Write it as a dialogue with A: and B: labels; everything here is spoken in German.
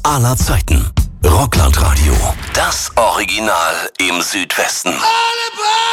A: aller Zeiten. Rockland Radio. Das Original im Südwesten.